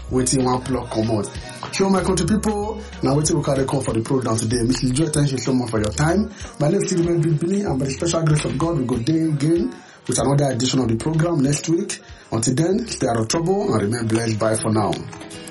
waiting one plug come out. Show my country people, now waiting we carry come for the program today. Mr. Joe, thank you so much for your time. My name is Stephen Bilbini, and by the special grace of God, we go day again with another edition of the program next week. Until then, stay out of trouble and remain blessed. Bye for now.